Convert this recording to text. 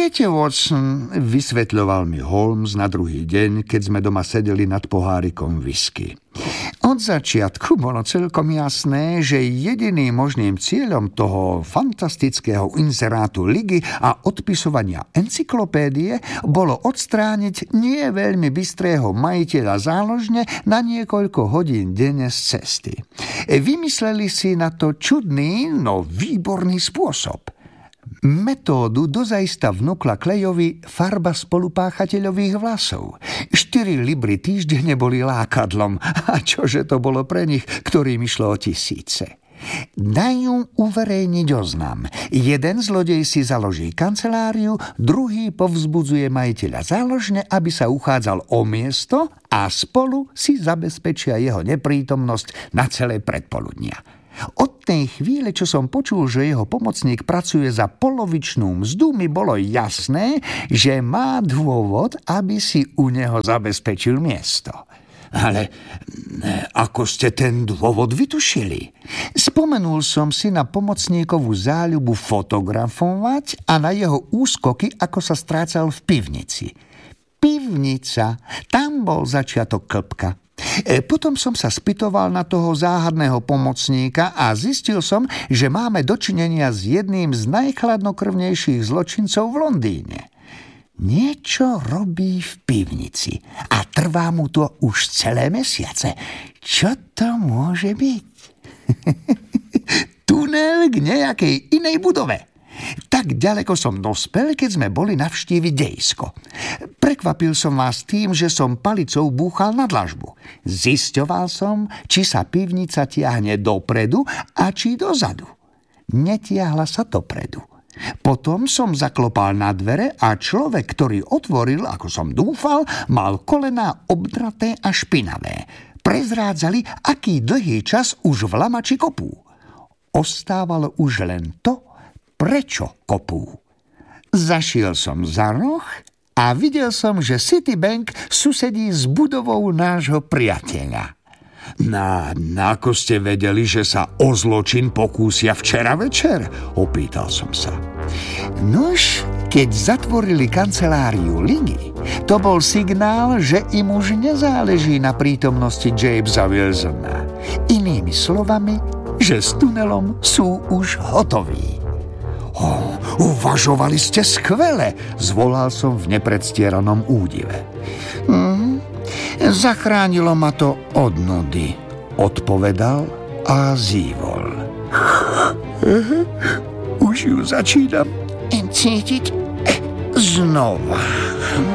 Viete, Watson, vysvetľoval mi Holmes na druhý deň, keď sme doma sedeli nad pohárikom whisky. Od začiatku bolo celkom jasné, že jediným možným cieľom toho fantastického inzerátu ligy a odpisovania encyklopédie bolo odstrániť nie veľmi bystrého majiteľa záložne na niekoľko hodín denne z cesty. Vymysleli si na to čudný, no výborný spôsob. Metódu dozaista vnúkla Klejovi farba spolupáchateľových vlasov. 4 libry týždenne boli lákadlom. A čože to bolo pre nich, ktorým išlo o tisíce. Dajú uverejniť oznam. Jeden zlodej si založí kanceláriu, druhý povzbudzuje majiteľa záložne, aby sa uchádzal o miesto a spolu si zabezpečia jeho neprítomnosť na celé predpoludnia. Od tej chvíle, čo som počul, že jeho pomocník pracuje za polovičnú mzdu, mi bolo jasné, že má dôvod, aby si u neho zabezpečil miesto. Ale ako ste ten dôvod vytušili? Spomenul som si na pomocníkovú záľubu fotografovať a na jeho úskoky, ako sa strácal v pivnici. Pivnica, tam bol začiatok klpka. Potom som sa spytoval na toho záhadného pomocníka a zistil som, že máme dočinenia s jedným z najchladnokrvnejších zločincov v Londýne. Niečo robí v pivnici a trvá mu to už celé mesiace. Čo to môže byť? Tunel k nejakej inej budove. Tak ďaleko som dospel, keď sme boli navštíviť dejsko. Prekvapil som vás tým, že som palicou búchal na dlažbu. Zisťoval som, či sa pivnica tiahne dopredu a či dozadu. Netiahla sa dopredu. Potom som zaklopal na dvere a človek, ktorý otvoril, ako som dúfal, mal kolená obdraté a špinavé. Prezrádzali, aký dlhý čas už v lamači kopú. Ostávalo už len to, prečo kopú. Zašiel som za roh a videl som, že Citibank susedí s budovou nášho priateľa. Ako ste vedeli, že sa o zločin pokúsia včera večer? Opýtal som sa. Nuž, keď zatvorili kanceláriu ligy, to bol signál, že im už nezáleží na prítomnosti Jamesa Wilsona. Inými slovami, že s tunelom sú už hotoví. Uvažovali ste skvele, zvolal som v nepredstieranom údive. Zachránilo ma to od nudy, odpovedal a zívol. Už ju začínam cítiť znova.